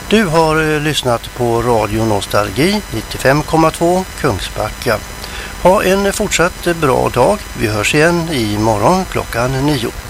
Du har lyssnat på Radio Nostalgi 95,2 Kungsbacka. Ha en fortsatt bra dag. Vi hörs igen imorgon klockan 9.